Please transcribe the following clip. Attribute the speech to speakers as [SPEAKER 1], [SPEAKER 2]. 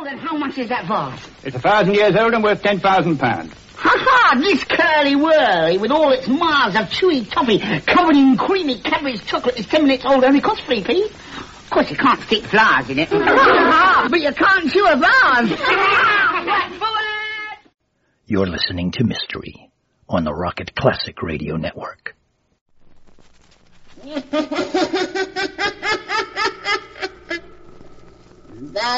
[SPEAKER 1] then how much is that vase?
[SPEAKER 2] It's 1,000 years old and worth £10,000.
[SPEAKER 1] Ha-ha! This curly-whirly, with all its miles of chewy toffee covered in creamy cabbage chocolate, is 10 minutes old, only costs 3p. Of course, you can't stick flowers in it. But you can't chew a vase.
[SPEAKER 3] You're listening to Mystery on the Rocket Classic Radio Network.
[SPEAKER 1] The